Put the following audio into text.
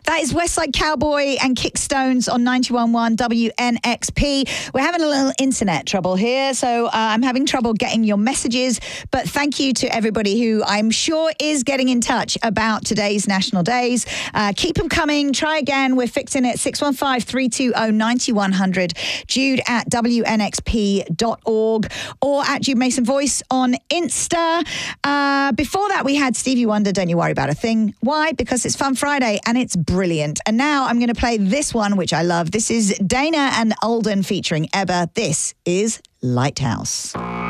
That is Westside Cowboy and Kickstones on 91.1 WNXP. We're having a little internet trouble here, so I'm having trouble getting your messages. But thank you to everybody who I'm sure is getting in touch about today's national days. Keep them coming. Try again. We're fixing it. 615-320-9100. Jude at WNXP.org or at Jude Mason Voice on Insta. Before that, we had Stevie Wonder, Don't You Worry About a Thing. Why? Because it's Fun Friday and it's brilliant. And now I'm going to play this one, which I love. This is Dana and Alden featuring Ebba. This is Lighthouse.